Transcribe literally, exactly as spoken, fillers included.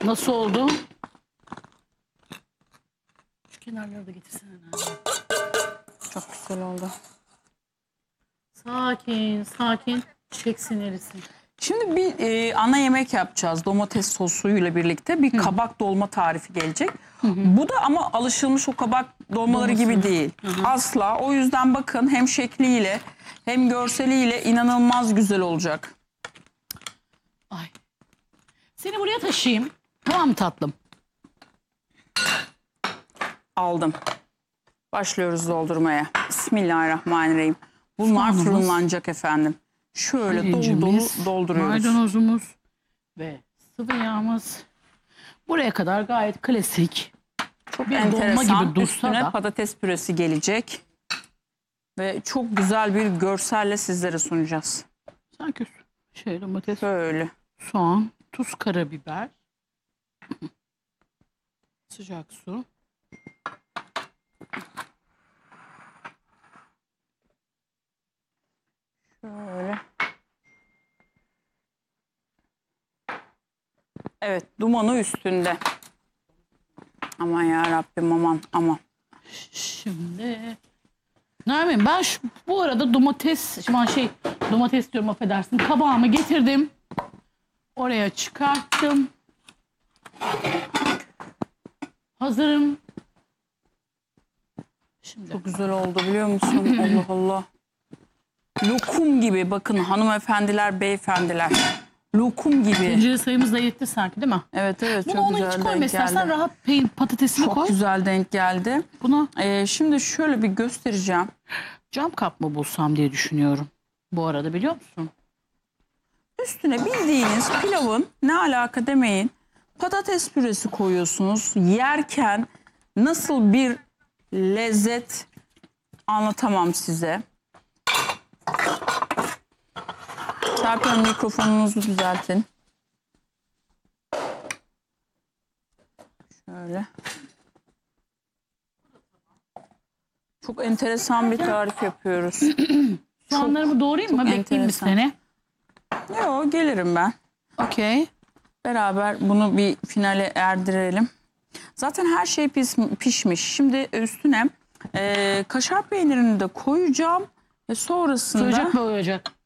Nasıl oldu? Şu kenarları da getirsene. Çok güzel oldu. Sakin, sakin. Çeksin erisin. Şimdi bir e, ana yemek yapacağız. Domates sosuyla birlikte bir Hı. kabak dolma tarifi gelecek. Hı hı. Bu da ama alışılmış o kabak dolmaları Dolması. gibi değil. Hı hı. Asla. O yüzden bakın hem şekliyle hem görseliyle inanılmaz güzel olacak. Ay. Seni buraya taşıyayım. Tamam mı tatlım? Aldım. Başlıyoruz doldurmaya. Bismillahirrahmanirrahim. Bunlar Soğanımız. fırınlanacak efendim. Şöyle dolu dolu dolduruyoruz. Maydanozumuz ve sıvı yağımız. Buraya kadar gayet klasik. Çok bir enteresan. Gibi Üstüne da. patates püresi gelecek. Ve çok güzel bir görselle sizlere sunacağız. Sanki şey domates. Böyle. Soğan, tuz, karabiber. Sıcak su. Şöyle. Evet, dumanı üstünde. Aman ya Rabbim, aman aman. Şimdi ne yapayım ben şu, bu arada domates şimdi şey domates diyorum affedersin kabağımı getirdim. Oraya çıkarttım. Hazırım. Şimdi. Çok güzel oldu biliyor musun? Allah Allah. Lokum gibi bakın hanımefendiler, beyefendiler. Lokum gibi. Tencere sayımız da yetti sanki değil mi? Evet evet. Bunu çok onun güzel hiç koyma istersen rahat patatesini çok koy. Çok güzel denk geldi. Buna ee, şimdi şöyle bir göstereceğim. Cam kap mı bulsam diye düşünüyorum. Bu arada biliyor musun? Üstüne bildiğiniz pilavın ne alaka demeyin. Patates püresi koyuyorsunuz. Yerken nasıl bir lezzet anlatamam size. Serpil Hanım mikrofonunuzu düzeltin. Şöyle. Çok enteresan bir tarif yapıyoruz. Soğanlarımı doğrayayım mı? Bekleyeyim mi seni? Yok, gelirim ben. Okey. Beraber bunu bir finale erdirelim. Zaten her şey pis, pişmiş. Şimdi üstüne e, kaşar peynirini de koyacağım. Ve sonrasında... Soyacak mı oyacak?